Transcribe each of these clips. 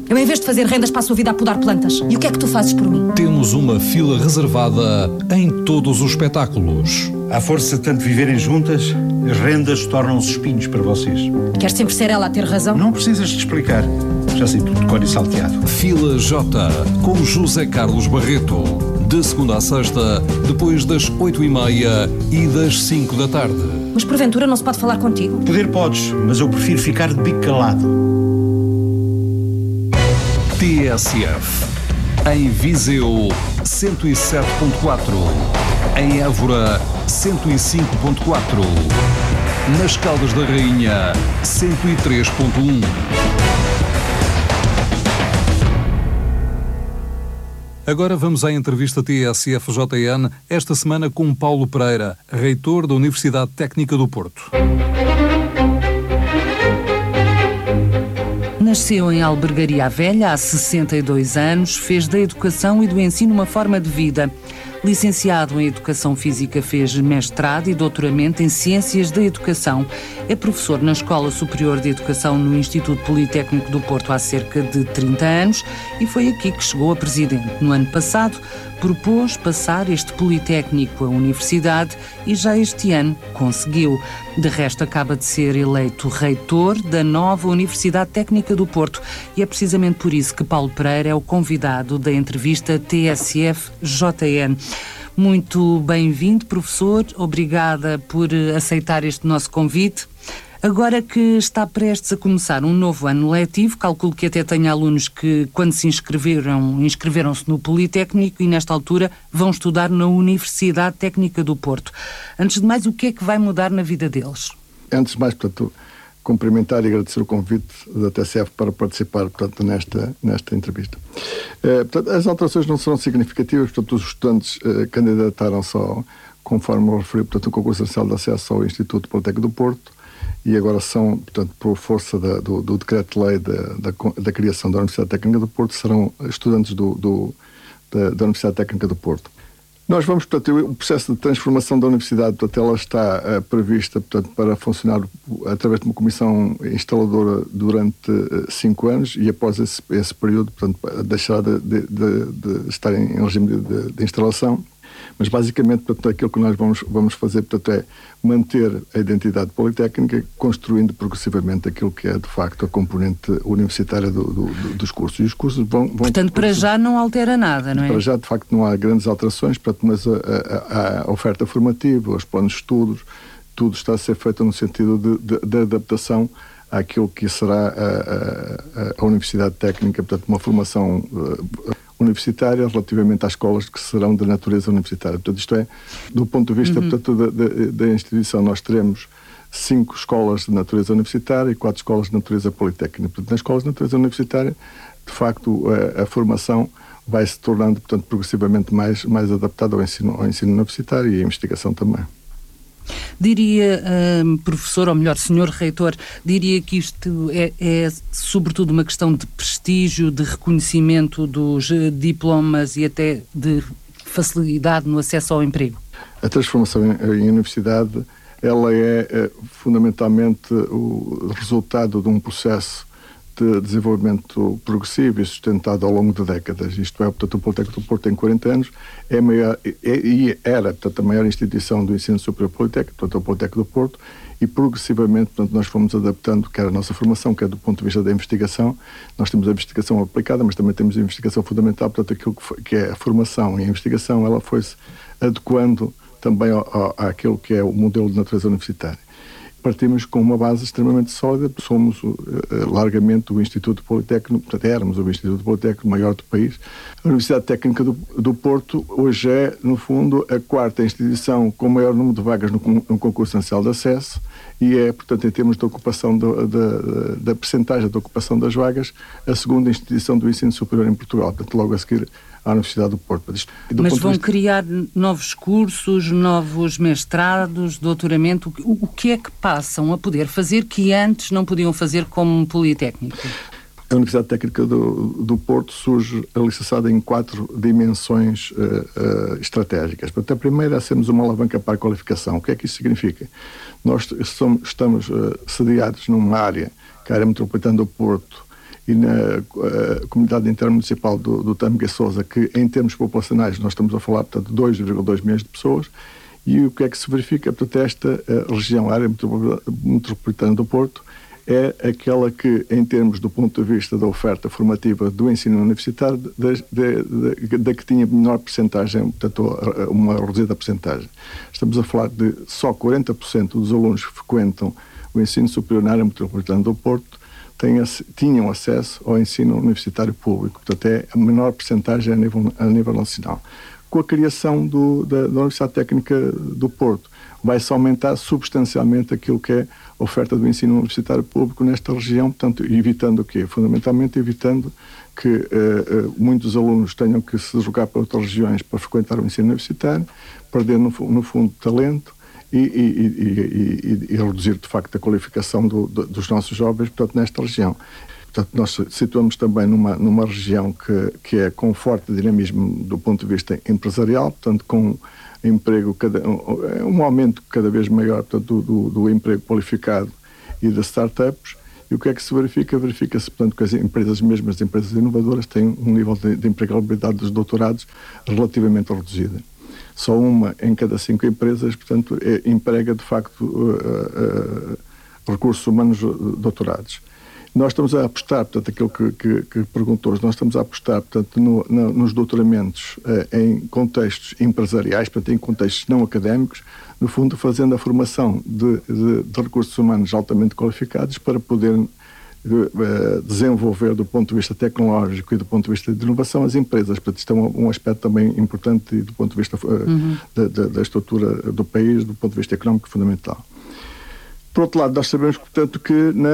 Eu, em vez de fazer rendas, passo a vida a podar plantas. E o que é que tu fazes por mim? Temos uma fila reservada em todos os espetáculos. À força de tanto viverem juntas, as rendas tornam-se espinhos para vocês. Queres sempre ser ela a ter razão? Não precisas de explicar. Já sei tudo de cor e salteado. Fila J, com José Carlos Barreto. De segunda a sexta, depois das 8h30 e das 5 da tarde. Mas porventura não se pode falar contigo? Poder podes, mas eu prefiro ficar de bico calado. TSF. Em Viseu, 107.4. Em Évora, 105.4. Nas Caldas da Rainha, 103.1. Agora vamos à entrevista TSF-JN, esta semana com Paulo Pereira, reitor da Universidade Técnica do Porto. Nasceu em Albergaria Velha há 62 anos, fez da educação e do ensino uma forma de vida. Licenciado em Educação Física, fez mestrado e doutoramento em Ciências da Educação. É professor na Escola Superior de Educação no Instituto Politécnico do Porto há cerca de 30 anos e foi aqui que chegou a presidente. No ano passado, propôs passar este Politécnico à Universidade e já este ano conseguiu. De resto, acaba de ser eleito reitor da nova Universidade Técnica do Porto e é precisamente por isso que Paulo Pereira é o convidado da entrevista TSF-JN. Muito bem-vindo, professor. Obrigada por aceitar este nosso convite. Agora que está prestes a começar um novo ano letivo, calculo que até tenha alunos que, quando se inscreveram-se no Politécnico e, nesta altura, vão estudar na Universidade Técnica do Porto. Antes de mais, o que é que vai mudar na vida deles? Antes de mais, portanto, cumprimentar e agradecer o convite da TSF para participar, portanto, nesta entrevista. Portanto, as alterações não serão significativas, portanto, os estudantes candidataram-se, conforme eu referi, portanto, o concurso nacional de acesso ao Instituto Politécnico do Porto e agora são, portanto, por força do decreto-lei da criação da Universidade Técnica do Porto, serão estudantes da Universidade Técnica do Porto. Nós vamos, portanto, o processo de transformação da Universidade, portanto, ela está prevista, portanto, para funcionar através de uma comissão instaladora durante 5 anos e após esse período, portanto, deixará de estar em regime de instalação. Mas, basicamente, portanto, aquilo que nós vamos fazer, portanto, é manter a identidade politécnica, construindo progressivamente aquilo que é, de facto, a componente universitária dos cursos. E os cursos vão... Portanto, para já não altera nada, não é? Para já, de facto, não há grandes alterações, portanto, mas a oferta formativa, os planos de estudos, tudo está a ser feito no sentido de adaptação àquilo que será a Universidade Técnica, portanto, uma formação universitária relativamente às escolas que serão de natureza universitária. Portanto, isto é, do ponto de vista portanto, da instituição, nós teremos 5 escolas de natureza universitária e 4 escolas de natureza politécnica. Portanto, nas escolas de natureza universitária, de facto, a formação vai se tornando, portanto, progressivamente mais adaptada ao ensino universitário e à investigação também. Diria, professor, ou melhor, senhor reitor, diria que isto é sobretudo uma questão de prestígio, de reconhecimento dos diplomas e até de facilidade no acesso ao emprego? A transformação em universidade, ela é fundamentalmente o resultado de um processo de desenvolvimento progressivo e sustentado ao longo de décadas. Isto é, portanto, o Politécnico do Porto tem 40 anos, era, portanto, a maior instituição do ensino superior politécnico, portanto, o Politécnico do Porto, e progressivamente, portanto, nós fomos adaptando, quer a nossa formação, quer do ponto de vista da investigação. Nós temos a investigação aplicada, mas também temos a investigação fundamental, portanto, aquilo que é a formação e a investigação, ela foi-se adequando também àquilo que é o modelo de natureza universitária. Partimos com uma base extremamente sólida, somos largamente o Instituto Politécnico, portanto éramos o Instituto Politécnico maior do país. A Universidade Técnica do Porto hoje é, no fundo, a 4ª instituição com o maior número de vagas no concurso nacional de acesso e é, portanto, em termos de ocupação da percentagem de ocupação das vagas, a 2ª instituição do ensino superior em Portugal, portanto logo a seguir à Universidade do Porto. Mas vão criar novos cursos, novos mestrados, doutoramento. O que é que passam a poder fazer que antes não podiam fazer como Politécnico? A Universidade Técnica do Porto surge alicerçada em 4 dimensões estratégicas. Portanto, a primeira é sermos uma alavanca para a qualificação. O que é que isso significa? Nós estamos sediados numa área, que é a área metropolitana do Porto, e na comunidade intermunicipal do Tâmega Sousa, que em termos populacionais nós estamos a falar, portanto, 2,2 milhões de pessoas. E o que é que se verifica? Portanto, esta região, a área metropolitana do Porto, é aquela que, em termos do ponto de vista da oferta formativa do ensino universitário, da que tinha menor percentagem, portanto, uma reduzida percentagem. Estamos a falar de só 40% dos alunos que frequentam o ensino superior na área metropolitana do Porto tinham acesso ao ensino universitário público. Portanto, é a menor percentagem a nível nacional. Com a criação da Universidade Técnica do Porto, vai-se aumentar substancialmente aquilo que é a oferta do ensino universitário público nesta região, portanto, evitando o quê? Fundamentalmente evitando que muitos alunos tenham que se deslocar para outras regiões para frequentar o ensino universitário, perder, no fundo, talento e reduzir, de facto, a qualificação dos nossos jovens, portanto, nesta região. Portanto, nós situamos também numa região que é com forte dinamismo do ponto de vista empresarial, portanto, com emprego, um aumento cada vez maior, portanto, do emprego qualificado e das startups. E o que é que se verifica? Verifica-se, portanto, que as empresas, mesmo as empresas inovadoras, têm um nível de empregabilidade dos doutorados relativamente reduzido. Só uma em cada 5 empresas, portanto, emprega, de facto, recursos humanos doutorados. Nós estamos a apostar, portanto, aquilo que perguntou, nós estamos a apostar, portanto, nos doutoramentos em contextos empresariais, portanto, em contextos não académicos, no fundo, fazendo a formação de recursos humanos altamente qualificados para poder desenvolver, do ponto de vista tecnológico e do ponto de vista de inovação, as empresas. Portanto, isto é um aspecto também importante do ponto de vista da estrutura do país, do ponto de vista económico, fundamental. Por outro lado, nós sabemos, portanto, que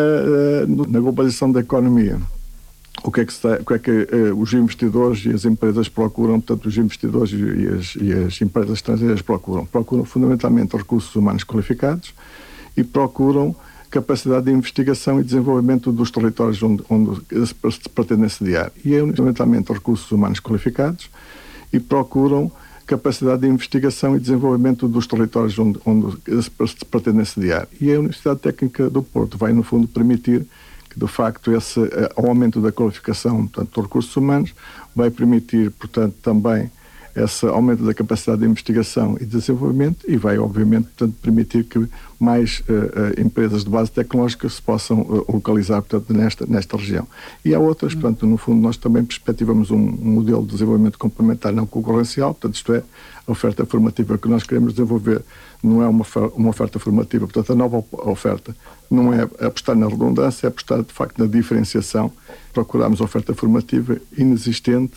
na globalização da economia, o que é que os investidores e as empresas procuram, portanto, os investidores e as empresas estrangeiras procuram? Procuram fundamentalmente recursos humanos qualificados e procuram capacidade de investigação e desenvolvimento dos territórios onde se pretendem sediar. E é fundamentalmente recursos humanos qualificados e procuram capacidade de investigação e desenvolvimento dos territórios onde se pretendem sediar. E a Universidade Técnica do Porto vai, no fundo, permitir que, de facto, esse aumento da qualificação, portanto, dos recursos humanos, vai permitir, portanto, também esse aumento da capacidade de investigação e desenvolvimento e vai, obviamente, portanto, permitir que mais empresas de base tecnológica se possam localizar, portanto, nesta região. E há outras, portanto, no fundo, nós também perspectivamos um modelo de desenvolvimento complementar não concorrencial, portanto, isto é, a oferta formativa que nós queremos desenvolver não é uma oferta formativa, portanto, a nova oferta não é apostar na redundância, é apostar, de facto, na diferenciação. Procuramos oferta formativa inexistente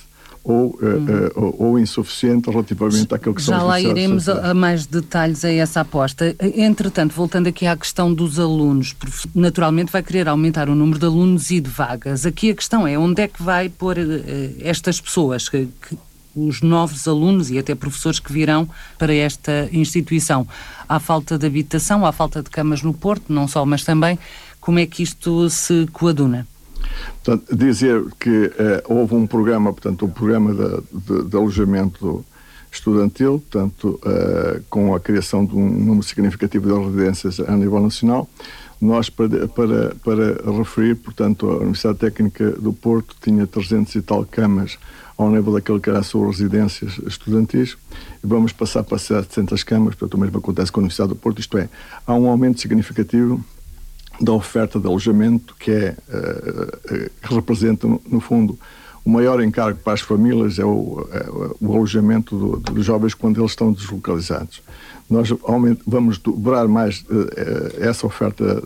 ou insuficiente relativamente àquilo que são as necessidades. Já lá iremos a mais detalhes a essa aposta. Entretanto, voltando aqui à questão dos alunos, naturalmente vai querer aumentar o número de alunos e de vagas. Aqui a questão é onde é que vai pôr estas pessoas, os novos alunos e até professores que virão para esta instituição. Há falta de habitação, há falta de camas no Porto, não só, mas também como é que isto se coaduna? Portanto, dizer que houve um programa, portanto, um programa de alojamento estudantil, portanto, com a criação de um número significativo de residências a nível nacional. Nós, para referir, portanto, a Universidade Técnica do Porto tinha 300 e tal camas ao nível daquilo que eram as suas residências estudantis, e vamos passar para 700 camas, portanto, o mesmo acontece com a Universidade do Porto, isto é, há um aumento significativo da oferta de alojamento que representa, no fundo, o maior encargo para as famílias é o alojamento dos jovens quando eles estão deslocalizados. Nós vamos dobrar mais essa oferta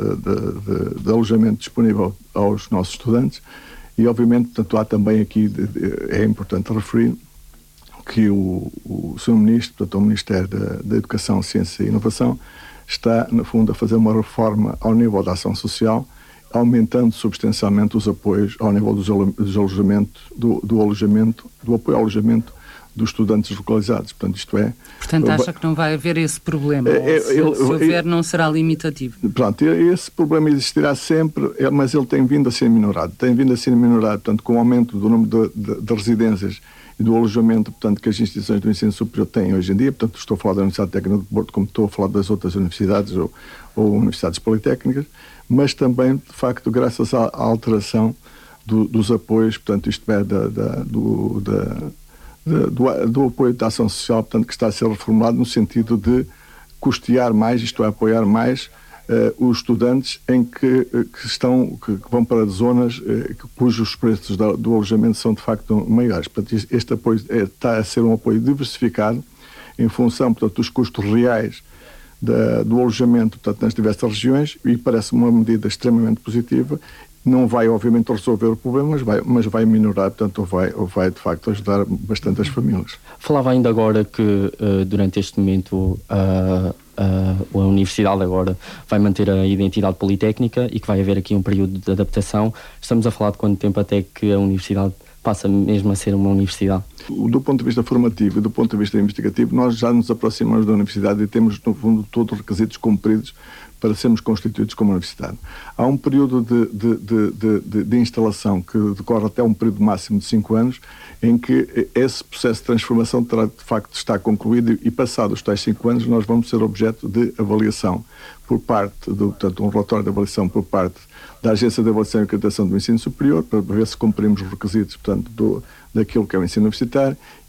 de alojamento disponível aos nossos estudantes e, obviamente, portanto, há também aqui, é importante referir que o Sr. Ministro, portanto, o Ministério da Educação, Ciência e Inovação, está, no fundo, a fazer uma reforma ao nível da ação social, aumentando substancialmente os apoios ao nível do apoio ao alojamento dos estudantes localizados. Portanto, isto é... Portanto, acha que não vai haver esse problema? Se houver, não será limitativo? Pronto, esse problema existirá sempre, mas ele tem vindo a ser minorado. Tem vindo a ser minorado, portanto, com o aumento do número de residências e do alojamento, portanto, que as instituições do ensino superior têm hoje em dia. Portanto, estou a falar da Universidade Técnica do Porto, como estou a falar das outras universidades ou universidades politécnicas, mas também, de facto, graças à alteração dos apoios, portanto, isto é, do apoio da ação social, portanto, que está a ser reformulado no sentido de custear mais, isto é, apoiar mais os estudantes que vão para zonas cujos preços do alojamento são de facto maiores. Portanto, este apoio está a ser um apoio diversificado em função, portanto, dos custos reais do alojamento, portanto, nas diversas regiões, e parece uma medida extremamente positiva. Não vai, obviamente, resolver o problema, mas vai minorar, portanto, vai de facto ajudar bastante as famílias. Falava ainda agora que durante este momento a Universidade agora vai manter a identidade politécnica e que vai haver aqui um período de adaptação. Estamos a falar de quanto tempo até que a Universidade passa mesmo a ser uma universidade? Do ponto de vista formativo e do ponto de vista investigativo, nós já nos aproximamos da Universidade e temos, no fundo, todos os requisitos cumpridos para sermos constituídos como universidade. Há um período de instalação que decorre até um período máximo de 5 anos, em que esse processo de transformação terá de facto de estar concluído, e passados os tais 5 anos nós vamos ser objeto de avaliação por parte, portanto, um relatório de avaliação por parte da Agência de Avaliação e Acreditação do Ensino Superior, para ver se cumprimos os requisitos, portanto, daquilo que é o ensino universitário,